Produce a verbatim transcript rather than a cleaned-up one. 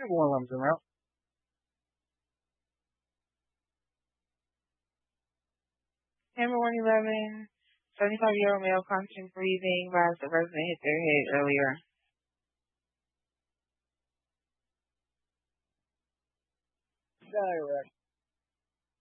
Everyone loves them out. Number one eleven, seventy-five-year-old male constant breathing, advised the resident hit their head earlier. Direct.